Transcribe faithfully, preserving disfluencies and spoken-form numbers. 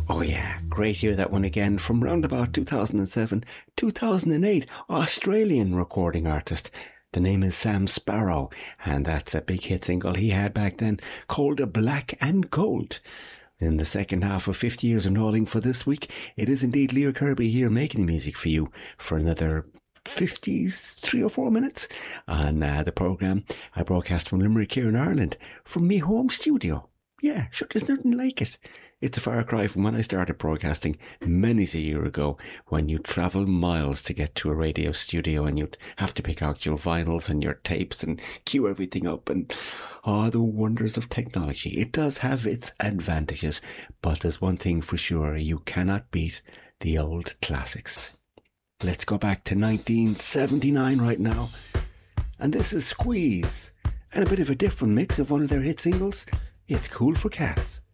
Oh yeah, great hear that one again from round about two thousand seven, two thousand eight, Australian recording artist. The name is Sam Sparro, and that's a big hit single he had back then called Black and Gold. In the second half of fifty years of Knowling for this week, it is indeed Lear Kirby here making the music for you for another fifty-three or four minutes on uh, the programme. I broadcast from Limerick here in Ireland, from me home studio. Yeah, sure, there's nothing like it. It's a far cry from when I started broadcasting many a year ago, when you'd travel miles to get to a radio studio and you'd have to pick out your vinyls and your tapes and queue everything up, and oh, the wonders of technology. It does have its advantages, but there's one thing for sure, you cannot beat the old classics. Let's go back to nineteen seventy-nine right now, and this is Squeeze, and a bit of a different mix of one of their hit singles. It's Cool for Cats.